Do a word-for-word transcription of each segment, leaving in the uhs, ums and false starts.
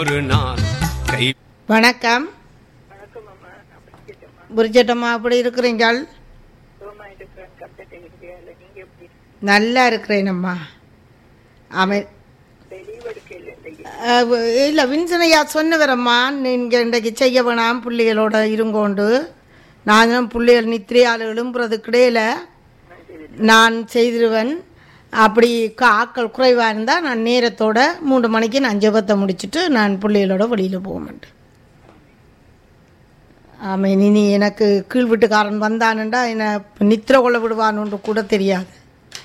ஒரு நாள் கை. வணக்கம் புரிஜட்டம்மா, அப்படி இருக்கிறீங்கள்? நல்லா இருக்கிறேனம்மா. அமை இல்லை வின்சனையா சொன்னவரம்மா, நீங்கள் இன்றைக்கு செய்ய வேணாம், பிள்ளைகளோட இருங்கோண்டு. நானும் பிள்ளைகள் நித்திரையால் எழும்புறதுக்கு இடையில் நான் செய்திருவேன். அப்படி ஆக்கள் குறைவாக இருந்தால் நான் நேரத்தோட மூன்று மணிக்கு நான் ஜெபத்தை முடிச்சுட்டு நான் பிள்ளைகளோட வெளியில் போக மாட்டேன். ஆமாம், இனி எனக்கு கீழ் வீட்டுக்காரன் வந்தானுண்டா என்னை நித்திரை கொள்ள விடுவானுன்று கூட தெரியாது.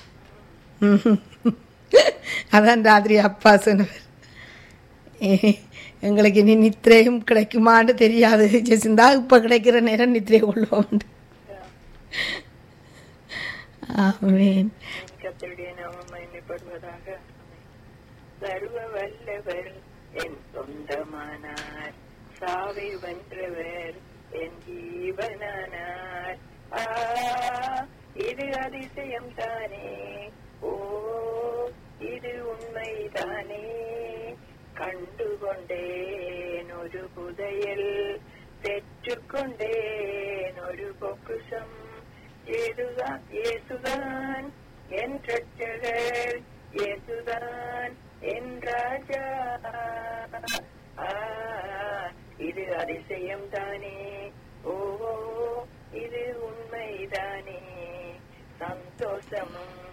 அதான் ராத்திரி அப்பா சொன்னவர், எங்களுக்கு இனி நித்திரையும் கிடைக்குமான்னு தெரியாது ஜெசிந்தா, இப்போ கிடைக்கிற நேரம் நித்திரை கொள்வோம். ஆமென். சர்வ வல்லவர் என் சொந்தமானார், சாவை வென்றவர் என் ஜீவனானார். ஆ, இது அதிசயம் தானே, ஓ இது உண்மைதானே. கண்டுகொண்டேன் ஒரு புதையல், பெற்றுக்கொண்டேன் ஒரு பொக்குசம். ஏதுதான் இயேசுதான் என் ரட்சகர், இயேசுதான் என் ராஜா. ஆ, இது அதிசயம் தானே, ஓ இது உண்மைதானே. சந்தோஷமும்